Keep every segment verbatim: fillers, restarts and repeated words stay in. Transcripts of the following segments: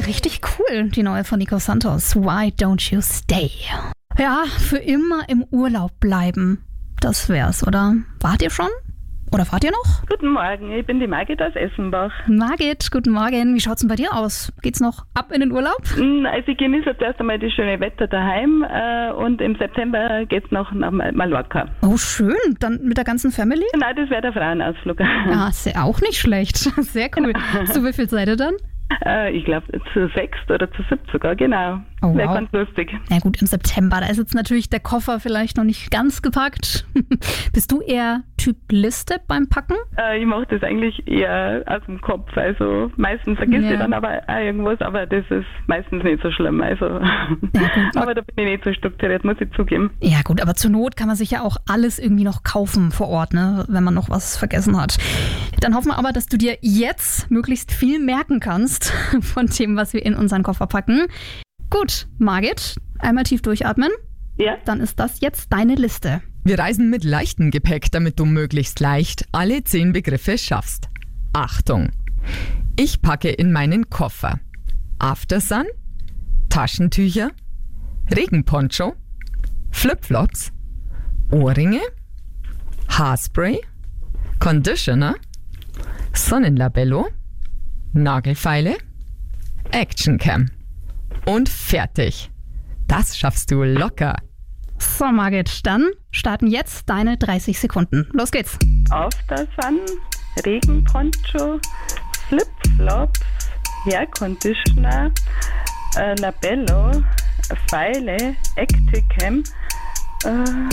richtig cool, die neue von Nico Santos. Why don't you stay? Ja, für immer im Urlaub bleiben. Das wär's, oder? Wart ihr schon? Oder fahrt ihr noch? Guten Morgen, ich bin die Margit aus Essenbach. Margit, guten Morgen. Wie schaut's denn bei dir aus? Geht's noch ab in den Urlaub? Also ich genieße jetzt erst einmal das schöne Wetter daheim äh, und im September geht's noch nach Mallorca. Oh, schön. Dann mit der ganzen Family? Nein, das wäre der Frauenausflug. Ja, ist ja auch nicht schlecht. Sehr cool. Zu wie viel seid ihr dann? Äh, ich glaube zu sechs oder zu sieben sogar, genau. Oh, wäre wow. ganz lustig. Na gut, im September, da ist jetzt natürlich der Koffer vielleicht noch nicht ganz gepackt. Bist du eher Typ Liste beim Packen? Äh, ich mache das eigentlich eher aus dem Kopf. Also meistens vergisst Ja. ich dann aber auch irgendwas, aber das ist meistens nicht so schlimm. Also, Ja, gut. aber da bin ich nicht so strukturiert, muss ich zugeben. Ja gut, aber zur Not kann man sich ja auch alles irgendwie noch kaufen vor Ort, ne, wenn man noch was vergessen hat. Dann hoffen wir aber, dass du dir jetzt möglichst viel merken kannst von dem, was wir in unseren Koffer packen. Gut, Margit, einmal tief durchatmen. Ja, Dann ist das jetzt deine Liste. Wir reisen mit leichtem Gepäck, damit du möglichst leicht alle zehn Begriffe schaffst. Achtung! Ich packe in meinen Koffer Aftersun, Taschentücher, Regenponcho, Flipflops, Ohrringe, Haarspray, Conditioner, Sonnenlabello, Nagelfeile, Actioncam und fertig. Das schaffst du locker. So, Margit, dann starten jetzt deine dreißig Sekunden. Los geht's. Aftersun, Regenponcho, Flipflops, Hairconditioner, äh, Labello, Feile, Acticam, äh,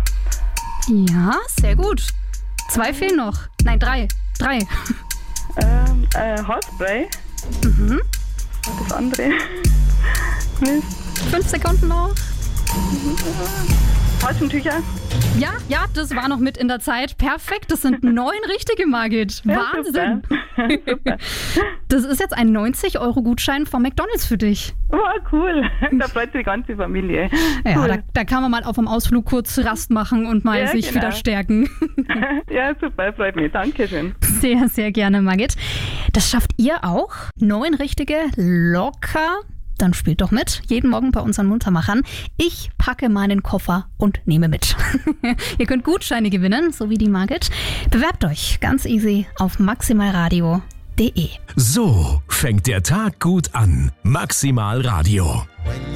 Ja, sehr gut. Zwei fehlen noch. Nein, drei. Drei. ähm, äh, Haarspray. Mhm. Das andere. Mist. Fünf Sekunden noch. Taschentücher. Ja, ja, das war noch mit in der Zeit. Perfekt, das sind neun richtige, Margit. Ja, Wahnsinn. Super. Super. Das ist jetzt ein neunzig Euro Gutschein von McDonald's für dich. Wow, cool. Da freut sich die ganze Familie. Ja, Cool. da, da kann man mal auf dem Ausflug kurz Rast machen und mal Ja, sich genau. wieder stärken. Ja, super, freut mich. Dankeschön. Sehr, sehr gerne, Margit. Das schafft ihr auch. Neun richtige, locker. Dann spielt doch mit. Jeden Morgen bei unseren Muntermachern. Ich packe meinen Koffer und nehme mit. Ihr könnt Gutscheine gewinnen, so wie die Margit. Bewerbt euch ganz easy auf maximalradio punkt de. So fängt der Tag gut an. Maximal Radio.